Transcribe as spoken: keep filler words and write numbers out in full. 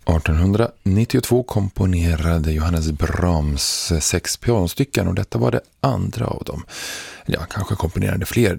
artonhundranittiotvå komponerade Johannes Brahms sex pianostycken och detta var det andra av dem. Ja, kanske komponerade fler.